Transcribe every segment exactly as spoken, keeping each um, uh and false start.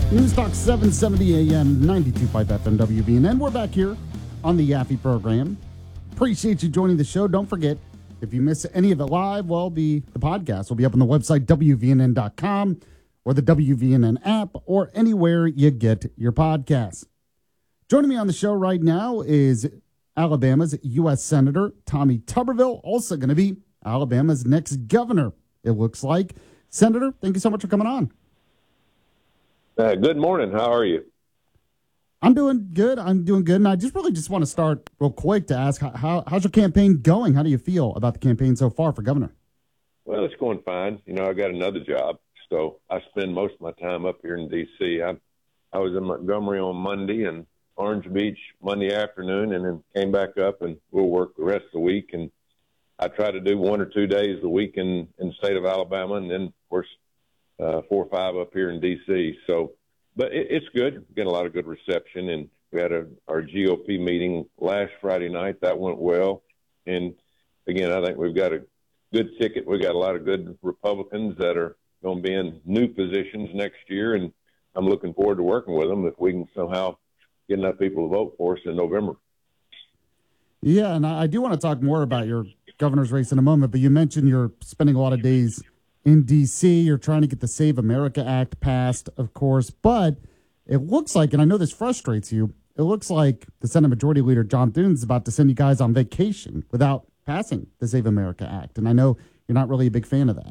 News Talk seven seventy A M, ninety-two point five F M W V N N. We're back here on the Yaffe program. Appreciate you joining the show. Don't forget, if you miss any of it live, well, the, the podcast will be up on the website, W V N N dot com, or the W V N N app, or anywhere you get your podcasts. Joining me on the show right now is Alabama's U S Senator Tommy Tuberville, also going to be Alabama's next governor, it looks like. Senator, thank you so much for coming on. Uh, good morning. How are you? I'm doing good. I'm doing good. And I just really just want to start real quick to ask, how, how how's your campaign going? How do you feel about the campaign so far for governor? Well, it's going fine. You know, I got another job, so I spend most of my time up here in D C. I, I was in Montgomery on Monday and Orange Beach Monday afternoon, and then came back up, and we'll work the rest of the week. And I try to do one or two days a week in, in the state of Alabama, and then, of course, uh, four or five up here in D C. So, but it, it's good. Getting a lot of good reception, and we had a, our G O P meeting last Friday night. That went well. And again, I think we've got a good ticket. We got a lot of good Republicans that are going to be in new positions next year, and I'm looking forward to working with them if we can somehow get enough people to vote for us in November. Yeah, and I do want to talk more about your governor's race in a moment, but you mentioned you're spending a lot of days in D C. You're trying to get the Save America Act passed, of course, but it looks like, and I know this frustrates you, it looks like the Senate Majority Leader John Thune is about to send you guys on vacation without passing the Save America Act, and I know you're not really a big fan of that.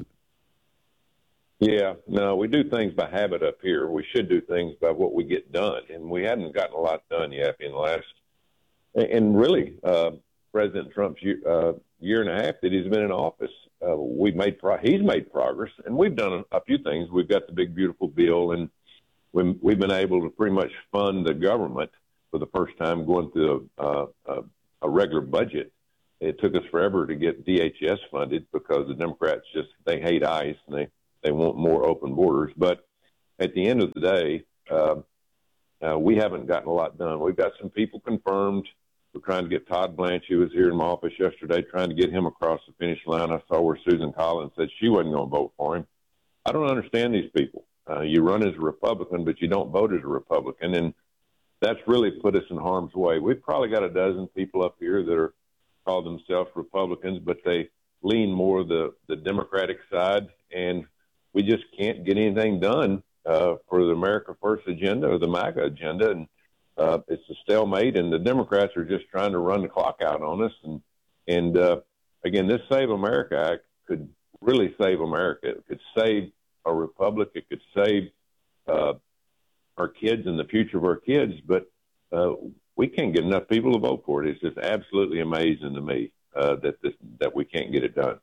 Yeah, no, we do things by habit up here. We should do things by what we get done, and we haven't gotten a lot done yet in the last, and really, uh, President Trump's uh, year and a half that he's been in office, uh, we've made pro- he's made progress, and we've done a, a few things. We've got the big, beautiful bill, and we, we've been able to pretty much fund the government for the first time going through a, a, a regular budget. It took us forever to get D H S funded because the Democrats just, they hate ICE, and they, they want more open borders. But at the end of the day, uh, uh, we haven't gotten a lot done. We've got some people confirmed. We're trying to get Todd Blanche, who was here in my office yesterday, trying to get him across the finish line. I saw where Susan Collins said she wasn't going to vote for him. I don't understand these people. Uh, you run as a Republican, but you don't vote as a Republican, and that's really put us in harm's way. We've probably got a dozen people up here that are call themselves Republicans, but they lean more the, the Democratic side, and we just can't get anything done uh, for the America First agenda or the MAGA agenda, and Uh, it's a stalemate, and the Democrats are just trying to run the clock out on us. And, and uh, again, this Save America Act could really save America. It could save our republic. It could save uh, our kids and the future of our kids. But uh, we can't get enough people to vote for it. It's just absolutely amazing to me uh, that this, that we can't get it done.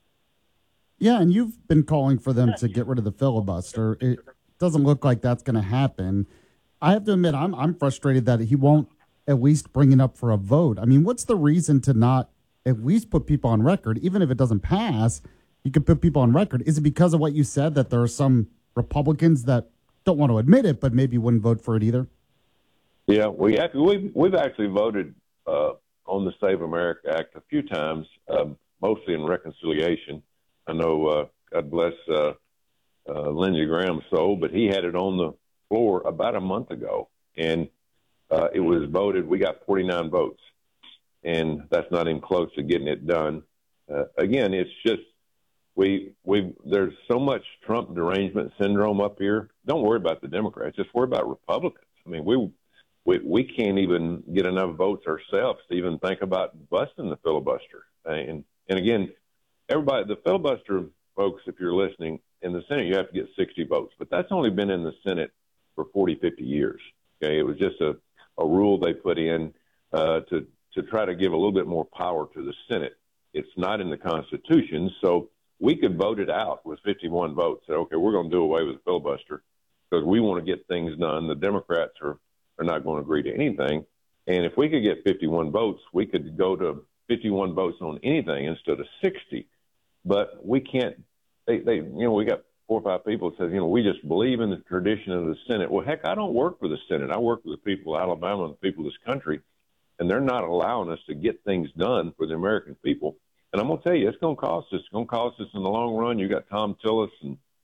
Yeah, and you've been calling for them to get rid of the filibuster. It doesn't look like that's going to happen. I have to admit, I'm I'm frustrated that he won't at least bring it up for a vote. I mean, what's the reason to not at least put people on record? Even if it doesn't pass, you could put people on record. Is it because of what you said, that there are some Republicans that don't want to admit it, but maybe wouldn't vote for it either? Yeah, we actually, we've, we've actually voted uh, on the Save America Act a few times, um, mostly in reconciliation. I know, uh, God bless uh, uh, Lindsey Graham's soul, but he had it on the floor about a month ago, and uh, it was voted. We got forty-nine votes, and that's not even close to getting it done. Uh, again, it's just we we there's so much Trump derangement syndrome up here. Don't worry about the Democrats, just worry about Republicans. I mean, we we we can't even get enough votes ourselves to even think about busting the filibuster. And and again, everybody, the filibuster folks, if you're listening, in the Senate you have to get sixty votes, but that's only been in the Senate for forty, fifty years. Okay, it was just a, a rule they put in uh, to to try to give a little bit more power to the Senate. It's not in the Constitution, so we could vote it out with fifty-one votes. Say, okay, we're going to do away with the filibuster because we want to get things done. The Democrats are, are not going to agree to anything. And if we could get fifty-one votes, we could go to fifty-one votes on anything instead of sixty. But we can't. They, they, you know, we got four or five people that says, you know, we just believe in the tradition of the Senate. Well, heck, I don't work for the Senate. I work for the people of Alabama and the people of this country, and they're not allowing us to get things done for the American people. And I'm going to tell you, it's going to cost us. It's going to cost us in the long run. You got Tom Tillis and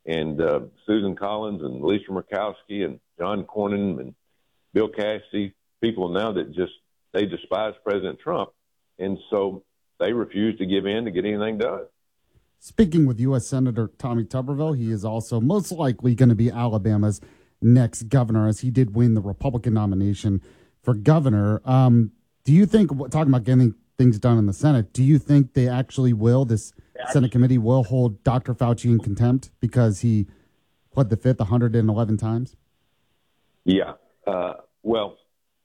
and uh, Susan Collins and Lisa Murkowski and John Cornyn and Bill Cassidy, people now that just, they despise President Trump. And so they refuse to give in to get anything done. Speaking with U S Senator Tommy Tuberville, he is also most likely going to be Alabama's next governor, as he did win the Republican nomination for governor. Um, do you think, talking about getting things done in the Senate, do you think they actually will, this Senate committee will hold Doctor Fauci in contempt because he pled the fifth one hundred eleven times? Yeah. Uh, well,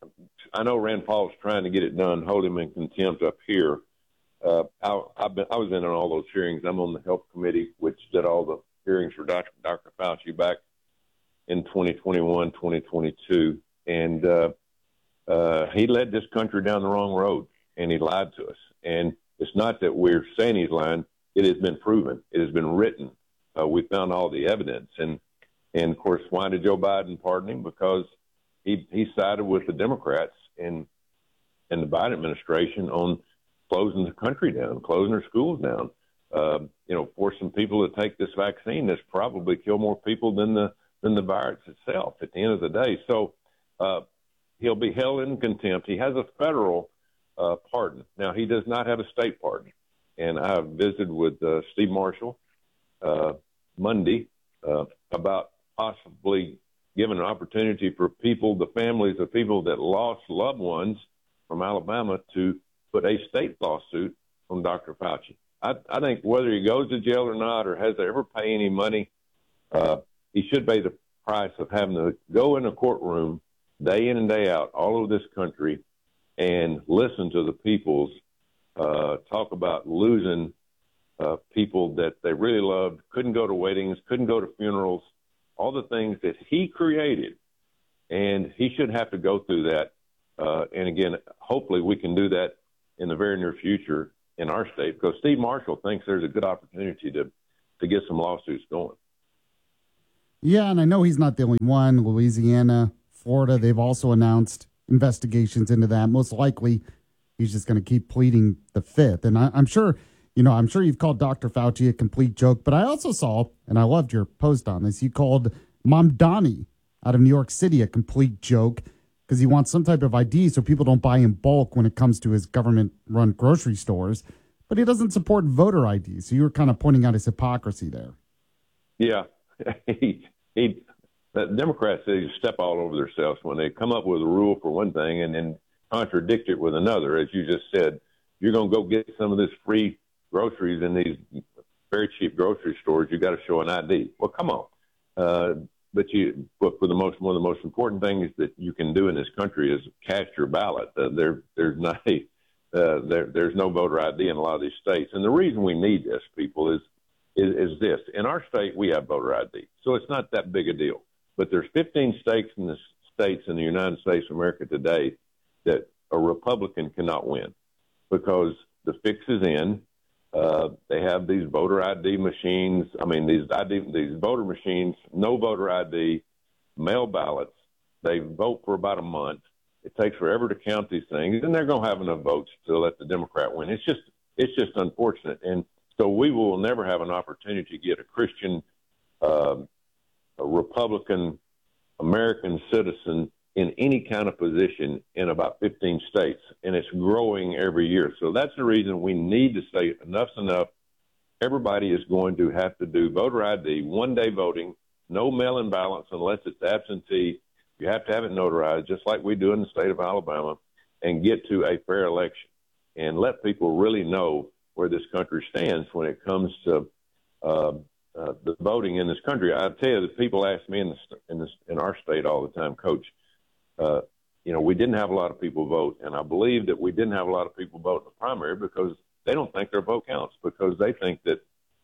I know Rand Paul's trying to get it done, hold him in contempt up here. Uh, I, I've been, I was in on all those hearings. I'm on the Health Committee, which did all the hearings for Doctor Doctor Fauci back in twenty twenty-one, twenty twenty-two. And uh, uh, he led this country down the wrong road, and he lied to us. And it's not that we're saying he's lying. It has been proven. It has been written. Uh, we found all the evidence. And, and, of course, why did Joe Biden pardon him? Because he, he sided with the Democrats and, and the Biden administration on closing the country down, closing our schools down, uh, you know, forcing people to take this vaccine that's probably kill more people than the than the virus itself at the end of the day. So uh, he'll be held in contempt. He has a federal uh, pardon. Now, he does not have a state pardon. And I visited with uh, Steve Marshall uh, Monday uh, about possibly giving an opportunity for people, the families of people that lost loved ones from Alabama, to put a state lawsuit on Doctor Fauci. I, I think whether he goes to jail or not, or has to ever pay any money, uh, he should pay the price of having to go in a courtroom day in and day out all over this country and listen to the people's uh, talk about losing uh, people that they really loved, couldn't go to weddings, couldn't go to funerals, all the things that he created. And he should have to go through that. Uh, and again, hopefully we can do that in the very near future in our state, because Steve Marshall thinks there's a good opportunity to, to get some lawsuits going. Yeah, and I know he's not the only one. Louisiana, Florida, they've also announced investigations into that. Most likely, he's just going to keep pleading the fifth. And I, I'm sure, you know, I'm sure you've called Doctor Fauci a complete joke, but I also saw, and I loved your post on this, you called Mamdani out of New York City a complete joke because he wants some type of I D so people don't buy in bulk when it comes to his government-run grocery stores, but he doesn't support voter I D. So you were kind of pointing out his hypocrisy there. Yeah. he, he, the Democrats, they step all over themselves when they come up with a rule for one thing and then contradict it with another. As you just said, you're going to go get some of this free groceries in these very cheap grocery stores. You got to show an I D. Well, come on. Uh, but you, but for the most, one of the most important things that you can do in this country is cast your ballot. Uh, there, there's not a, uh, there, there's no voter I D in a lot of these states. And the reason we need this, people, is, is, is this. In our state, we have voter I D. So it's not that big a deal. But there's fifteen states in the states in the United States of America today that a Republican cannot win because the fix is in. Uh, they have these voter I D machines. I mean, these I D, these voter machines, no voter I D, mail ballots. They vote for about a month. It takes forever to count these things, and they're going to have enough votes to let the Democrat win. It's just, it's just unfortunate, and so we will never have an opportunity to get a Christian, uh, a Republican American citizen in any kind of position in about fifteen states, and it's growing every year. So that's the reason we need to say enough's enough. Everybody is going to have to do voter I D, one-day voting, no mail-in ballots unless it's absentee. You have to have it notarized, just like we do in the state of Alabama, and get to a fair election and let people really know where this country stands when it comes to uh, uh, the voting in this country. I tell you, the people ask me in, the, in, this, in our state all the time, Coach, Uh, you know, we didn't have a lot of people vote, and I believe that we didn't have a lot of people vote in the primary because they don't think their vote counts, because they think that,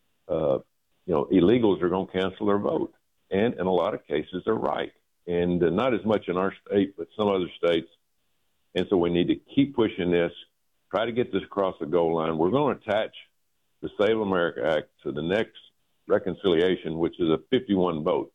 uh, you know, illegals are going to cancel their vote. And in a lot of cases, they're right. And uh, not as much in our state, but some other states. And so we need to keep pushing this, try to get this across the goal line. We're going to attach the Save America Act to the next reconciliation, which is a fifty-one vote.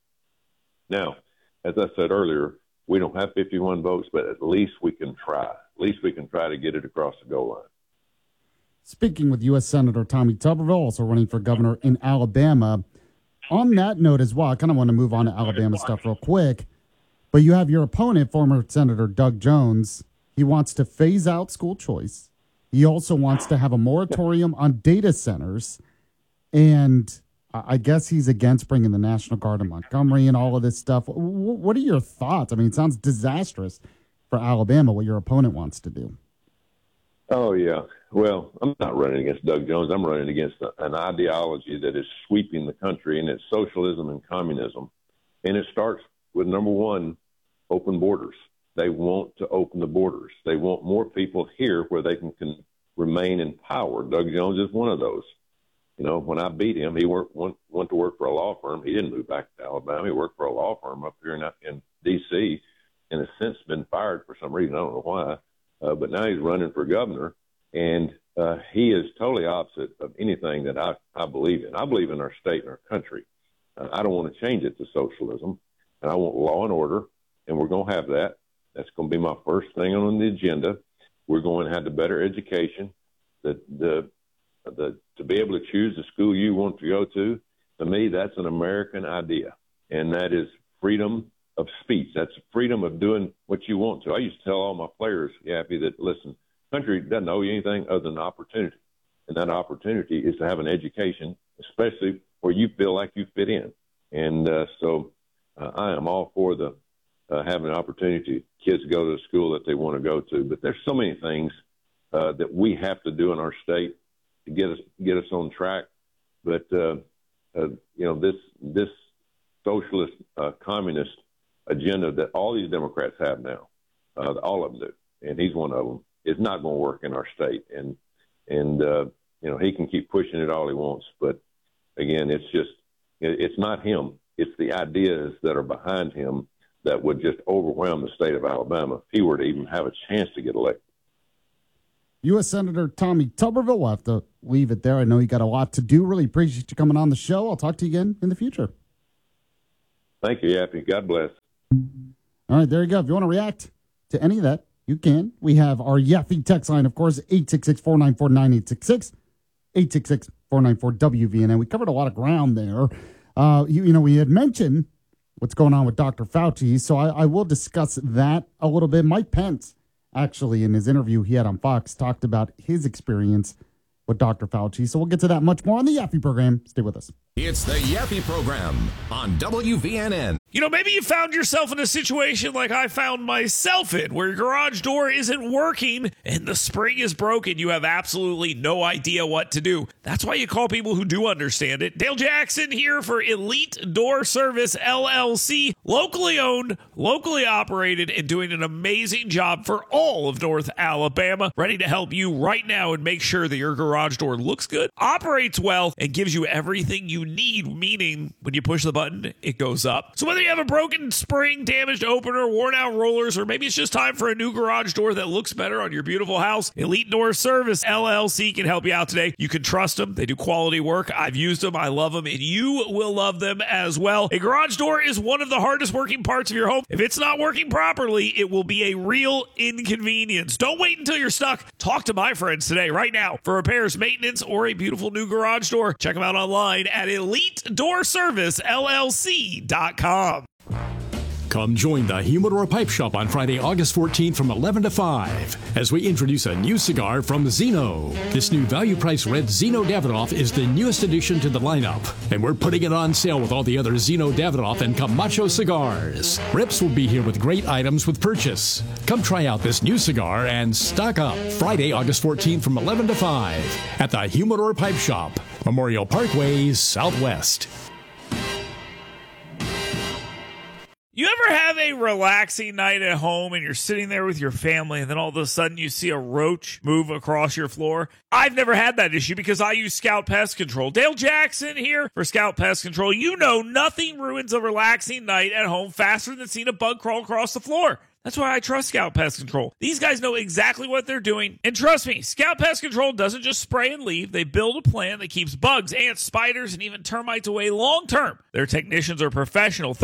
Now, as I said earlier, we don't have fifty-one votes, but at least we can try. At least we can try to get it across the goal line. Speaking with U S Senator Tommy Tuberville, also running for governor in Alabama, on that note as well, I kind of want to move on to Alabama stuff real quick. But you have your opponent, former Senator Doug Jones. He wants to phase out school choice. He also wants to have a moratorium on data centers. And I guess he's against bringing the National Guard to Montgomery and all of this stuff. What are your thoughts? I mean, it sounds disastrous for Alabama, what your opponent wants to do. Oh, yeah. Well, I'm not running against Doug Jones. I'm running against an ideology that is sweeping the country, and it's socialism and communism. And it starts with, number one, open borders. They want to open the borders. They want more people here where they can, can remain in power. Doug Jones is one of those. You know, when I beat him, he worked, went, went to work for a law firm. He didn't move back to Alabama. He worked for a law firm up here in, in D C and has since been fired for some reason. I don't know why. Uh, but now he's running for governor, and uh, he is totally opposite of anything that I, I believe in. I believe in our state and our country. Uh, I don't want to change it to socialism, and I want law and order, and we're going to have that. That's going to be my first thing on the agenda. We're going to have the better education, the the the to be able to choose the school you want to go to. To me, that's an American idea, and that is freedom of speech. That's freedom of doing what you want to. I used to tell all my players, Yappy, that, listen, country doesn't owe you anything other than opportunity, and that opportunity is to have an education, especially where you feel like you fit in. And uh, so uh, I am all for the uh, having an opportunity, kids go to the school that they want to go to. But there's so many things uh, that we have to do in our state to get us get us on track. But uh, uh, you know, this this socialist uh, communist agenda that all these Democrats have now, uh, all of them do, and he's one of them, is not going to work in our state. And and uh, you know, he can keep pushing it all he wants, but again, it's just it's not him. It's the ideas that are behind him that would just overwhelm the state of Alabama if he were to even have a chance to get elected. U S Senator Tommy Tuberville, we'll have to leave it there. I know you got a lot to do. Really appreciate you coming on the show. I'll talk to you again in the future. Thank you, Yappy. God bless. All right, there you go. If you want to react to any of that, you can. We have our Yaffee text line, of course, eight six six, four nine four, nine eight six six, eight six six, four nine four, W V N N. We covered a lot of ground there. Uh, you, you know, we had mentioned what's going on with Doctor Fauci, so I, I will discuss that a little bit. Mike Pence, actually, in his interview he had on Fox, talked about his experience with Doctor Fauci. So we'll get to that much more on the Yaffee program. Stay with us. It's the Yappy program on W V N N. You know, maybe you found yourself in a situation like I found myself in, where your garage door isn't working and the spring is broken. You have absolutely no idea what to do. That's why you call people who do understand it. Dale Jackson here for Elite Door Service, L L C. Locally owned, locally operated, and doing an amazing job for all of North Alabama. Ready to help you right now and make sure that your garage door looks good, operates well, and gives you everything you need, meaning when you push the button, it goes up. So whether you have a broken spring, damaged opener, worn out rollers, or maybe it's just time for a new garage door that looks better on your beautiful house, Elite Door Service, L L C can help you out today. You can trust them. They do quality work. I've used them. I love them, and you will love them as well. A garage door is one of the hardest working parts of your home. If it's not working properly, it will be a real inconvenience. Don't wait until you're stuck. Talk to my friends today, right now, for repairs, maintenance, or a beautiful new garage door. Check them out online at elite door service L L C dot com. Come join the Humidor Pipe Shop on Friday, August fourteenth from eleven to five as we introduce a new cigar from Zeno. This new value-priced red Zeno Davidoff is the newest addition to the lineup, and we're putting it on sale with all the other Zeno Davidoff and Camacho cigars. Rips will be here with great items with purchase. Come try out this new cigar and stock up Friday, August fourteenth from eleven to five at the Humidor Pipe Shop, Memorial Parkway, Southwest. You ever have a relaxing night at home and you're sitting there with your family and then all of a sudden you see a roach move across your floor? I've never had that issue because I use Scout Pest Control. Dale Jackson here for Scout Pest Control. You know nothing ruins a relaxing night at home faster than seeing a bug crawl across the floor. That's why I trust Scout Pest Control. These guys know exactly what they're doing. And trust me, Scout Pest Control doesn't just spray and leave. They build a plan that keeps bugs, ants, spiders, and even termites away long term. Their technicians are professional, thorough,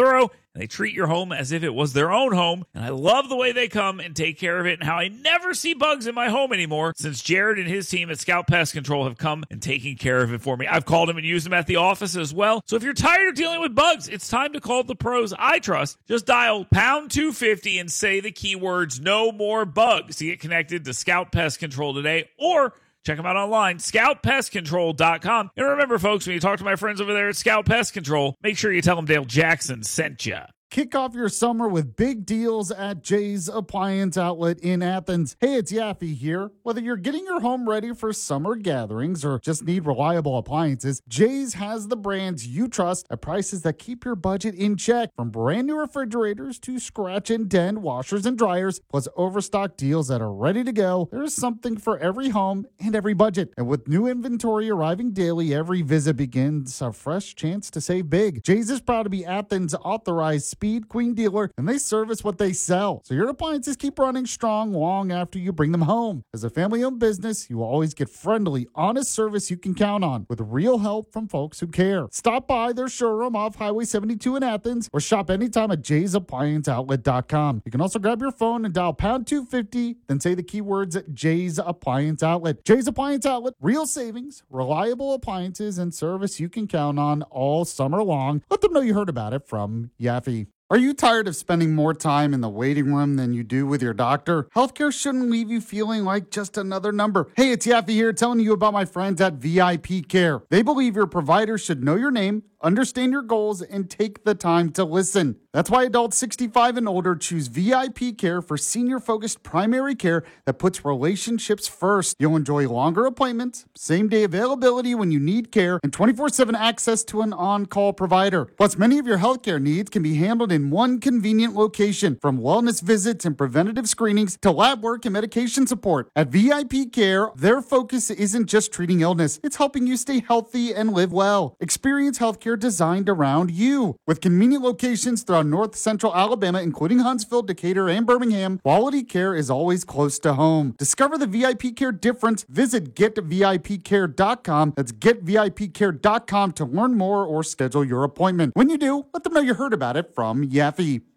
and they treat your home as if it was their own home. And I love the way they come and take care of it, and how I never see bugs in my home anymore since Jared and his team at Scout Pest Control have come and taken care of it for me. I've called them and used them at the office as well. So if you're tired of dealing with bugs, it's time to call the pros I trust. Just dial pound two fifty and say the keywords "no more bugs" to get connected to Scout Pest Control today, or check them out online, scout pest control dot com. And remember, folks, when you talk to my friends over there at Scout Pest Control, make sure you tell them Dale Jackson sent you. Kick off your summer with big deals at Jay's Appliance Outlet in Athens. Hey, it's Yaffe here. Whether you're getting your home ready for summer gatherings or just need reliable appliances, Jay's has the brands you trust at prices that keep your budget in check. From brand new refrigerators to scratch and dent washers and dryers, plus overstock deals that are ready to go, there's something for every home and every budget. And with new inventory arriving daily, every visit begins a fresh chance to save big. Jay's is proud to be Athens' authorized Speed Queen dealer, and they service what they sell. So your appliances keep running strong long after you bring them home. As a family-owned business, you will always get friendly, honest service you can count on, with real help from folks who care. Stop by their showroom off Highway seventy-two in Athens, or shop anytime at jays appliance outlet dot com. You can also grab your phone and dial pound two fifty, then say the keywords Jay's Appliance Outlet. Jay's Appliance Outlet, real savings, reliable appliances, and service you can count on all summer long. Let them know you heard about it from Yaffe. Are you tired of spending more time in the waiting room than you do with your doctor? Healthcare shouldn't leave you feeling like just another number. Hey, it's Yaffe here telling you about my friends at V I P Care. They believe your provider should know your name, understand your goals, and take the time to listen. That's why adults sixty-five and older choose V I P Care for senior-focused primary care that puts relationships first. You'll enjoy longer appointments, same-day availability when you need care, and twenty-four seven access to an on-call provider. Plus, many of your healthcare needs can be handled in one convenient location, from wellness visits and preventative screenings to lab work and medication support. At V I P Care, their focus isn't just treating illness, it's helping you stay healthy and live well. Experience healthcare designed around you. With convenient locations throughout North Central Alabama, including Huntsville, Decatur, and Birmingham, quality care is always close to home. Discover the V I P Care difference. Visit get V I P care dot com. That's get V I P care dot com to learn more or schedule your appointment. When you do, let them know you heard about it from Yaffe.